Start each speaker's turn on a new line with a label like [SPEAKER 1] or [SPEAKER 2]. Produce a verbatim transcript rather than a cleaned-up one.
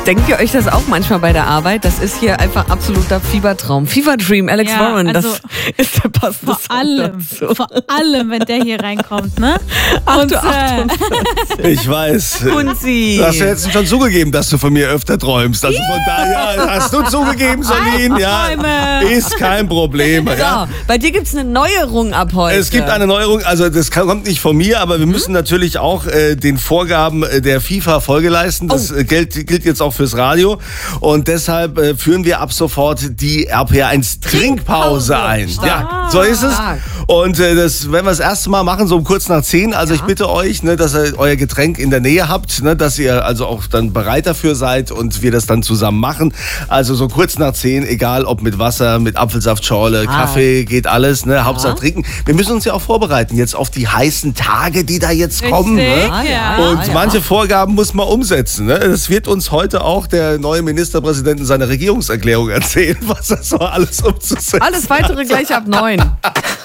[SPEAKER 1] Denkt ihr euch das auch manchmal bei der Arbeit? Das ist hier einfach absoluter Fiebertraum. Fever Dream, Alex
[SPEAKER 2] Ja,
[SPEAKER 1] Warren,
[SPEAKER 2] also
[SPEAKER 1] das ist der passende
[SPEAKER 2] Vor
[SPEAKER 1] Song
[SPEAKER 2] allem,
[SPEAKER 1] dazu.
[SPEAKER 2] vor allem, wenn der hier reinkommt, ne?
[SPEAKER 1] Ach
[SPEAKER 2] Und,
[SPEAKER 1] du
[SPEAKER 2] äh,
[SPEAKER 1] achtundvierzig.
[SPEAKER 3] Ich weiß.
[SPEAKER 1] Und sie.
[SPEAKER 3] Du hast ja jetzt schon zugegeben, dass du von mir öfter träumst. Also von daher hast du zugegeben, Solin. Ja,
[SPEAKER 2] Albträume.
[SPEAKER 3] ist kein Problem. Ja.
[SPEAKER 1] So, bei dir gibt es eine Neuerung ab heute.
[SPEAKER 3] Es gibt eine Neuerung, also das kann- kommt nicht von mir, aber wir müssen natürlich auch äh, den Vorgaben äh, der FIFA Folge leisten. Das
[SPEAKER 1] Oh.
[SPEAKER 3] äh, gilt, gilt jetzt auch fürs Radio. Und deshalb äh, führen wir ab sofort die R P R eins Trinkpause ein. Ja, so ist es.
[SPEAKER 1] Stark.
[SPEAKER 3] Und äh, das werden wir das erste Mal machen, so um kurz nach zehn. Also ich bitte euch, ne, dass ihr euer Getränk in der Nähe habt, ne, dass ihr also auch dann bereit dafür seid und wir das dann zusammen machen. Also so kurz nach zehn, egal ob mit Wasser, mit Apfelsaftschorle, Kaffee, geht alles. Ne, Hauptsache trinken. Wir müssen uns ja auch vorbereiten jetzt auf die heißen Tage, die da jetzt kommen. Ne?
[SPEAKER 1] Ah, ja.
[SPEAKER 3] Und
[SPEAKER 1] Ah, ja.
[SPEAKER 3] manche Vorgaben muss man umsetzen. Ne? Das wird uns heute auch der neue Ministerpräsident in seiner Regierungserklärung erzählen, was das so alles umzusetzen.
[SPEAKER 1] Alles weitere gleich ab neun.